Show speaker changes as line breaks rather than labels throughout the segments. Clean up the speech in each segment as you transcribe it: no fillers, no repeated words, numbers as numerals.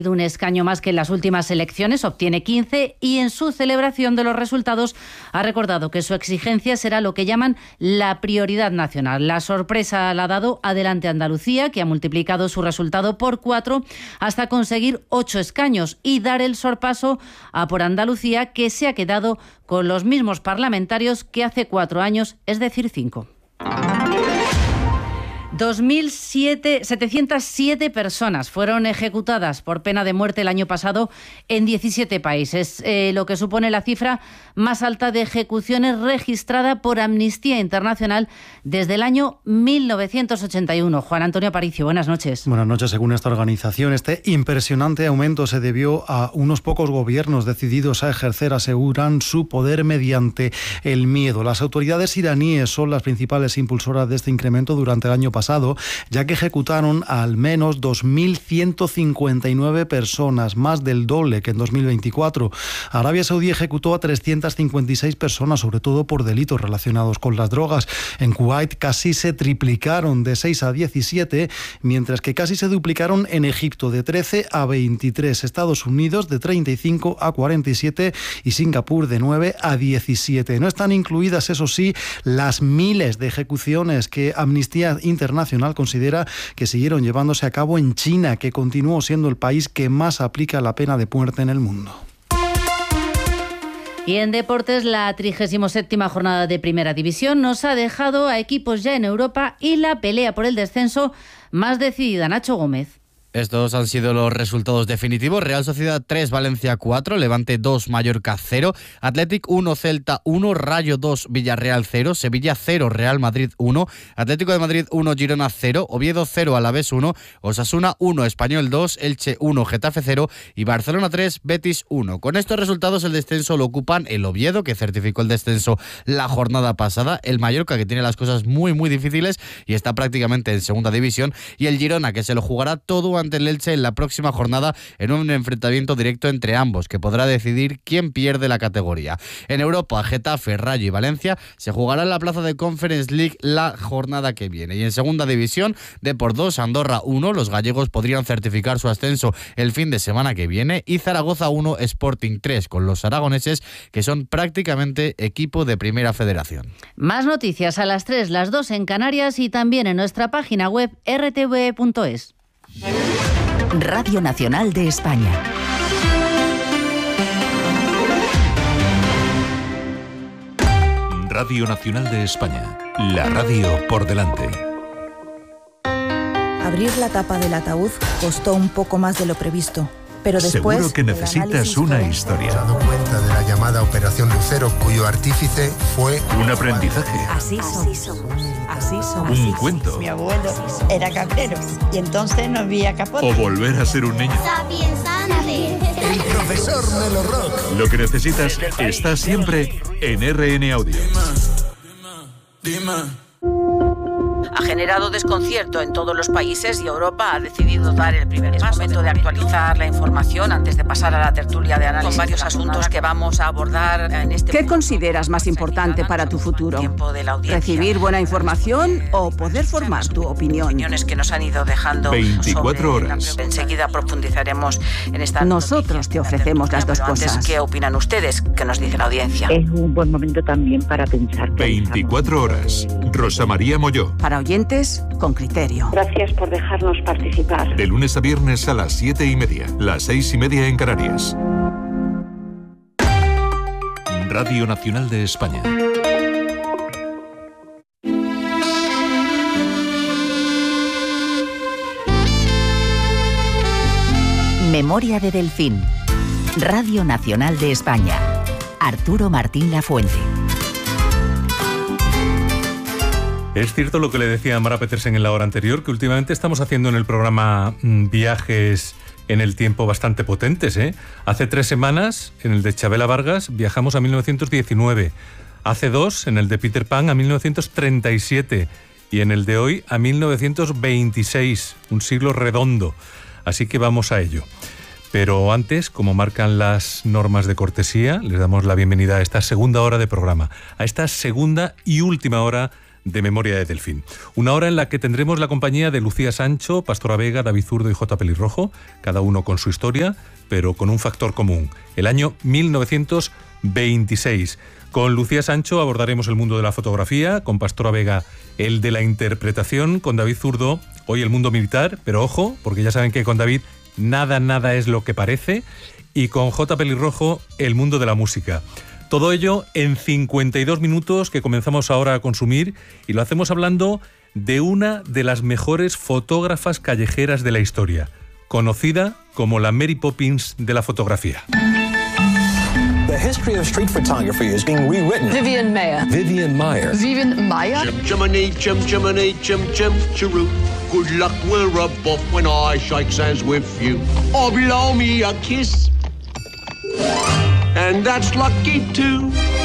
un escaño más que en las últimas elecciones, obtiene 15 y en su celebración de los resultados ha recordado que su exigencia será lo que llaman la prioridad nacional. La sorpresa la ha dado Adelante Andalucía, que ha multiplicado su resultado por 4 hasta conseguir 8 escaños y dar el sorpaso a Por Andalucía, que se ha quedado con los mismos parlamentarios que hace 4 años, es decir, 5. 2.707 personas fueron ejecutadas por pena de muerte el año pasado en 17 países, lo que supone la cifra más alta de ejecuciones registrada por Amnistía Internacional desde el año 1981. Juan Antonio Aparicio, buenas noches.
Buenas noches. Según esta organización, este impresionante aumento se debió a unos pocos gobiernos decididos a ejercer, aseguran, su poder mediante el miedo. Las autoridades iraníes son las principales impulsoras de este incremento durante el año pasado, ya que ejecutaron a al menos 2.159 personas, más del doble que en 2024. Arabia Saudí ejecutó a 356 personas, sobre todo por delitos relacionados con las drogas. En Kuwait casi se triplicaron, de 6 a 17, mientras que casi se duplicaron en Egipto, de 13 a 23, Estados Unidos de 35 a 47 y Singapur de 9 a 17. No están incluidas, eso sí, las miles de ejecuciones que Amnistía Internacional considera que siguieron llevándose a cabo en China, que continuó siendo el país que más aplica la pena de muerte en el mundo.
Y en deportes, la 37ª jornada de Primera División nos ha dejado a equipos ya en Europa y la pelea por el descenso más decidida. Nacho Gómez.
Estos han sido los resultados definitivos. Real Sociedad 3, Valencia 4, Levante 2, Mallorca 0, Athletic 1, Celta 1, Rayo 2, Villarreal 0, Sevilla 0, Real Madrid 1, Atlético de Madrid 1, Girona 0, Oviedo 0, Alavés 1, Osasuna 1, Español 2, Elche 1, Getafe 0 y Barcelona 3, Betis 1. Con estos resultados el descenso lo ocupan el Oviedo, que certificó el descenso la jornada pasada, el Mallorca, que tiene las cosas muy difíciles y está prácticamente en segunda división, y el Girona, que se lo jugará todo ante el Elche en la próxima jornada en un enfrentamiento directo entre ambos, que podrá decidir quién pierde la categoría. En Europa, Getafe, Rayo y Valencia se jugará en la plaza de Conference League la jornada que viene. Y en segunda división, Depor 2, Andorra 1, los gallegos podrían certificar su ascenso el fin de semana que viene, y Zaragoza 1, Sporting 3, con los aragoneses, que son prácticamente equipo de Primera Federación.
Más noticias a las 3, las 2 en Canarias y también en nuestra página web rtve.es.
Radio Nacional de España.
Radio Nacional de España. La radio por delante.
Abrir la tapa del ataúd costó un poco más de lo previsto. Pero después,
seguro que necesitas una historia.
¿Te has dado cuenta de la llamada Operación Lucero, cuyo artífice fue
un aprendizaje?
Así somos.
Un cuento.
Mi abuelo era cabrero y entonces no había capote.
O volver a ser un niño.
el profesor Melo Rock.
Lo que necesitas está siempre en RN Audio.
Ha generado desconcierto en todos los países y Europa ha decidido dar el primer paso. Es momento de actualizar la información antes de pasar a la tertulia de análisis con varios asuntos que vamos a abordar en este.
¿Qué consideras más importante para tu futuro? ¿Recibir buena información o poder formar tu opinión?
Opiniones que nos han ido dejando
24 horas.
Enseguida profundizaremos en esta.
Nosotros te ofrecemos las dos cosas.
¿Qué opinan ustedes? ¿Qué nos dice la audiencia?
Es un buen momento también para pensar.
24 horas. Rosa María Molló.
Para oyentes con criterio.
Gracias por dejarnos participar.
De lunes a viernes a las 7:30, las 6:30 en Canarias. Radio Nacional de España.
Memoria de Delfín. Radio Nacional de España. Arturo Martín Lafuente.
Es cierto lo que le decía Mara Petersen en la hora anterior, que últimamente estamos haciendo en el programa viajes en el tiempo bastante potentes, ¿eh? Hace 3 semanas, en el de Chabela Vargas, viajamos a 1919. Hace 2, en el de Peter Pan, a 1937. Y en el de hoy, a 1926. Un siglo redondo. Así que vamos a ello. Pero antes, como marcan las normas de cortesía, les damos la bienvenida a esta segunda hora de programa, a esta segunda y última hora de Memoria de Delfín. Una hora en la que tendremos la compañía de Lucía Sancho, Pastora Vega, David Zurdo y J. Pelirrojo, cada uno con su historia, pero con un factor común, el año 1926. Con Lucía Sancho abordaremos el mundo de la fotografía, con Pastora Vega el de la interpretación, con David Zurdo hoy el mundo militar, pero ojo, porque ya saben que con David nada es lo que parece, y con J. Pelirrojo el mundo de la música. Todo ello en 52 minutos que comenzamos ahora a consumir, y lo hacemos hablando de una de las mejores fotógrafas callejeras de la historia, conocida como la Mary Poppins de la fotografía.
The history of street photography is being rewritten.
Vivian Maier.
Vivian Maier.
Vivian Maier.
Chimney, chiroo. Good luck will rub off when I shake hands with you. Oh, blow me a kiss. And that's lucky too.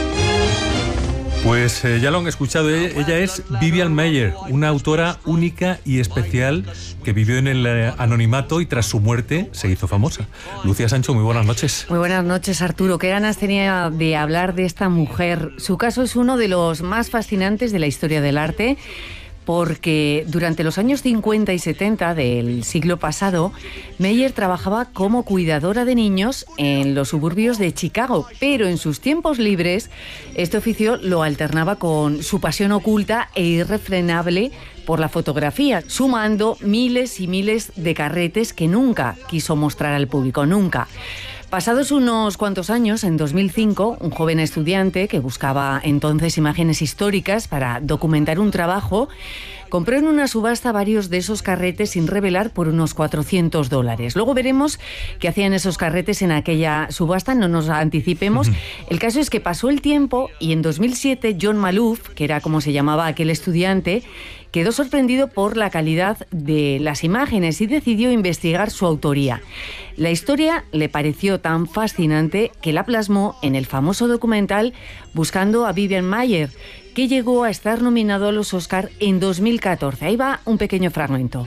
Pues ya lo han escuchado, ella es Vivian Maier, una autora única y especial que vivió en el anonimato y tras su muerte se hizo famosa. Lucía Sancho, muy buenas noches.
Muy buenas noches, Arturo. Qué ganas tenía de hablar de esta mujer. Su caso es uno de los más fascinantes de la historia del arte, porque durante los años 50 y 70 del siglo pasado, Maier trabajaba como cuidadora de niños en los suburbios de Chicago, pero en sus tiempos libres este oficio lo alternaba con su pasión oculta e irrefrenable por la fotografía, sumando miles y miles de carretes que nunca quiso mostrar al público, nunca. Pasados unos cuantos años, en 2005, un joven estudiante que buscaba entonces imágenes históricas para documentar un trabajo, compró en una subasta varios de esos carretes sin revelar por unos $400. Luego veremos qué hacían esos carretes en aquella subasta, no nos anticipemos. El caso es que pasó el tiempo y en 2007 John Maloof, que era como se llamaba aquel estudiante, quedó sorprendido por la calidad de las imágenes y decidió investigar su autoría. La historia le pareció tan fascinante que la plasmó en el famoso documental Buscando a Vivian Maier, que llegó a estar nominado a los Oscar en 2014. Ahí va un pequeño fragmento.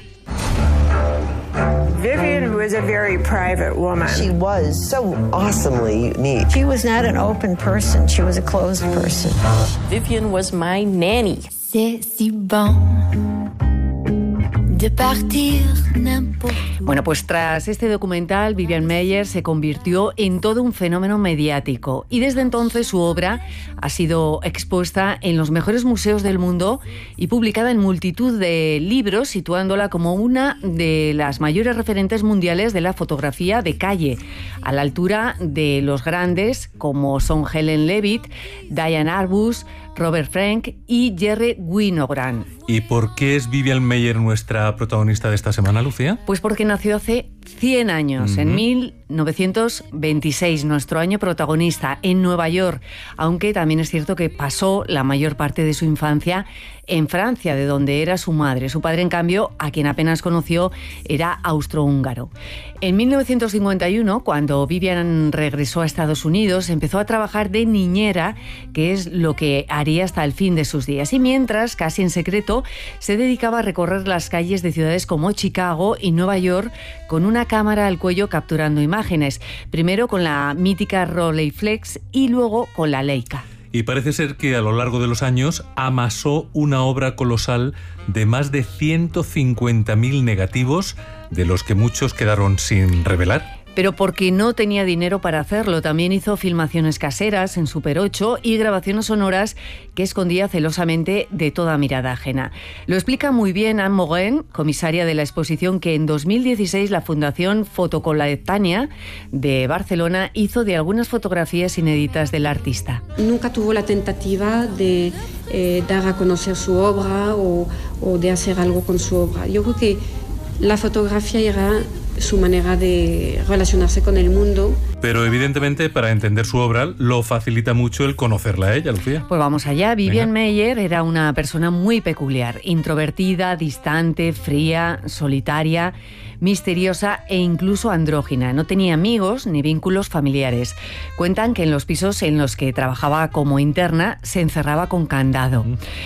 Vivian was a very private woman.
She was so awesomely unique.
She was not an open person. She was a closed person.
Vivian was my nanny.
C'est si bon de partir n'importe.
Bueno, pues tras este documental, Vivian Maier se convirtió en todo un fenómeno mediático y desde entonces su obra ha sido expuesta en los mejores museos del mundo y publicada en multitud de libros, situándola como una de las mayores referentes mundiales de la fotografía de calle, a la altura de los grandes como son Helen Levitt, Diane Arbus, Robert Frank y Jerry Winogrand.
¿Y por qué es Vivian Maier nuestra protagonista de esta semana, Lucía?
Pues porque nació hace 100 años, en 1926, nuestro año protagonista, en Nueva York, aunque también es cierto que pasó la mayor parte de su infancia en Francia, de donde era su madre. Su padre, en cambio, a quien apenas conoció, era austrohúngaro. En 1951, cuando Vivian regresó a Estados Unidos, empezó a trabajar de niñera, que es lo que haría hasta el fin de sus días. Y mientras, casi en secreto, se dedicaba a recorrer las calles de ciudades como Chicago y Nueva York con una cámara al cuello capturando imágenes. Primero con la mítica Rolleiflex y luego con la Leica.
Y parece ser que a lo largo de los años amasó una obra colosal de más de 150.000 negativos, de los que muchos quedaron sin revelar.
Pero porque no tenía dinero para hacerlo, también hizo filmaciones caseras en Super 8 y grabaciones sonoras que escondía celosamente de toda mirada ajena. Lo explica muy bien Anne Morin, comisaria de la exposición que en 2016 la Fundación Fotocoletania de Barcelona hizo de algunas fotografías inéditas del artista.
Nunca tuvo la tentativa de dar a conocer su obra o de hacer algo con su obra. Yo creo que la fotografía era su manera de relacionarse con el mundo.
Pero evidentemente para entender su obra lo facilita mucho el conocerla a ella, Lucía.
Pues vamos allá. Vivian Maier era una persona muy peculiar, introvertida, distante, fría, solitaria, misteriosa e incluso andrógina. No tenía amigos ni vínculos familiares. Cuentan que en los pisos en los que trabajaba como interna se encerraba con candado.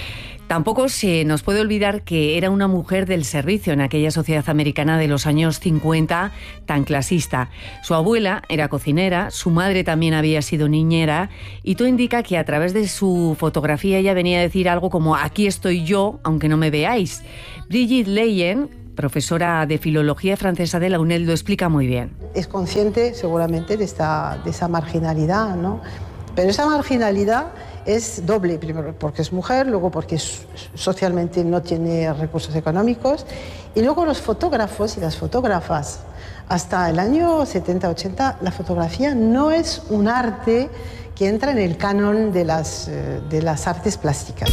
Tampoco se nos puede olvidar que era una mujer del servicio en aquella sociedad americana de los años 50 tan clasista. Su abuela era cocinera, su madre también había sido niñera y todo indica que a través de su fotografía ella venía a decir algo como aquí estoy yo, aunque no me veáis. Brigitte Leyen, profesora de Filología Francesa de la UNED, lo explica muy bien.
Es consciente seguramente de esa marginalidad, ¿no? Pero esa marginalidad es doble, primero porque es mujer, luego porque socialmente no tiene recursos económicos, y luego los fotógrafos y las fotógrafas. Hasta el año 70-80 la fotografía no es un arte que entra en el canon de las artes plásticas.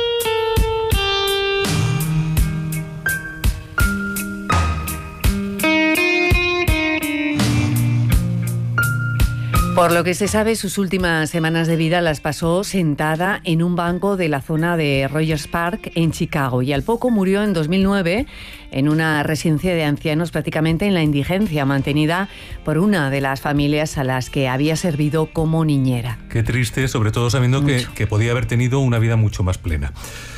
Por lo que se sabe, sus últimas semanas de vida las pasó sentada en un banco de la zona de Rogers Park en Chicago y al poco murió en 2009 en una residencia de ancianos, prácticamente en la indigencia, mantenida por una de las familias a las que había servido como niñera.
Qué triste, sobre todo sabiendo que podía haber tenido una vida mucho más plena.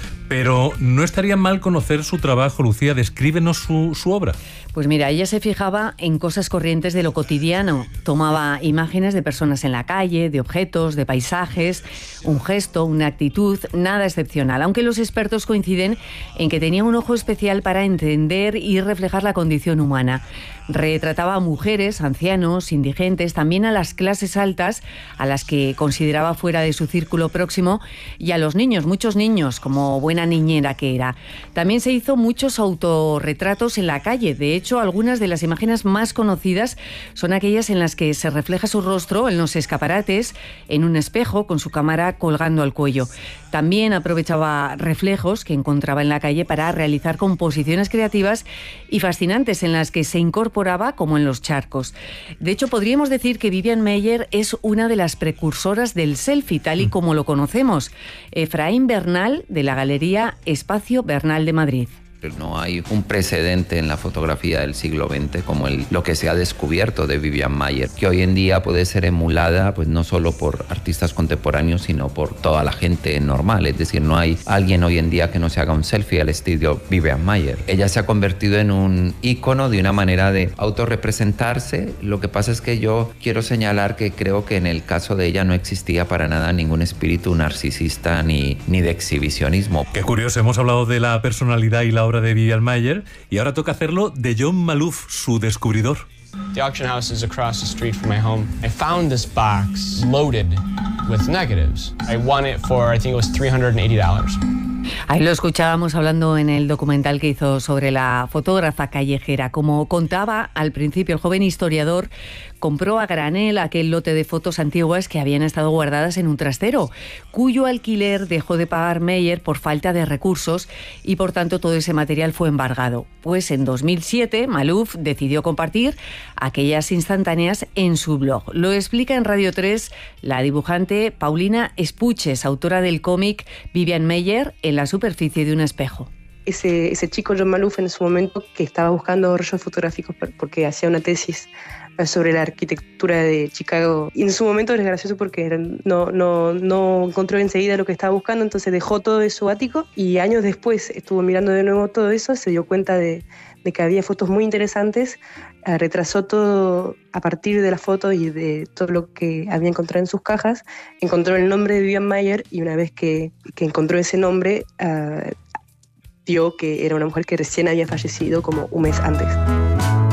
Pero no estaría mal conocer su trabajo, Lucía. Descríbenos su obra.
Pues mira, ella se fijaba en cosas corrientes de lo cotidiano. Tomaba imágenes de personas en la calle, de objetos, de paisajes, un gesto, una actitud, nada excepcional. Aunque los expertos coinciden en que tenía un ojo especial para entender y reflejar la condición humana. Retrataba a mujeres, ancianos, indigentes, también a las clases altas, a las que consideraba fuera de su círculo próximo, y a los niños, muchos niños, como buena niñera que era. También se hizo muchos autorretratos en la calle. De hecho, algunas de las imágenes más conocidas son aquellas en las que se refleja su rostro en los escaparates, en un espejo, con su cámara colgando al cuello. También aprovechaba reflejos que encontraba en la calle para realizar composiciones creativas y fascinantes en las que se incorporaba como en los charcos. De hecho, podríamos decir que Vivian Maier es una de las precursoras del selfie, tal y como lo conocemos. Efraín Bernal, de la Galería Espacio Bernal de Madrid.
No hay un precedente en la fotografía del siglo XX como lo que se ha descubierto de Vivian Maier, que hoy en día puede ser emulada pues no solo por artistas contemporáneos, sino por toda la gente normal. Es decir, no hay alguien hoy en día que no se haga un selfie al estilo Vivian Maier. Ella se ha convertido en un ícono de una manera de autorrepresentarse. Lo que pasa es que yo quiero señalar que creo que en el caso de ella no existía para nada ningún espíritu narcisista ni de exhibicionismo.
Qué curioso, hemos hablado de la personalidad y la obra de Vivian Maier y ahora toca hacerlo de John Maloof, su descubridor.
The auction house is across the street from my home. I found this box loaded with negatives. I won it for, I think it was $380.
Ahí lo escuchábamos hablando en el documental que hizo sobre la fotógrafa callejera. Como contaba al principio el joven historiador, compró a granel aquel lote de fotos antiguas que habían estado guardadas en un trastero, cuyo alquiler dejó de pagar Maier por falta de recursos y por tanto todo ese material fue embargado. Pues en 2007 Maloof decidió compartir aquellas instantáneas en su blog. Lo explica en Radio 3 la dibujante Paulina Espuches, autora del cómic Vivian Maier en la superficie de un espejo.
Ese chico John Maloof en su momento que estaba buscando rollos fotográficos porque hacía una tesis sobre la arquitectura de Chicago y en su momento es gracioso porque no encontró enseguida lo que estaba buscando, entonces dejó todo de su ático y años después estuvo mirando de nuevo todo eso, se dio cuenta de que había fotos muy interesantes, retrasó todo a partir de las fotos y de todo lo que había encontrado en sus cajas, encontró el nombre de Vivian Maier y una vez que encontró ese nombre vio que era una mujer que recién había fallecido como un mes antes.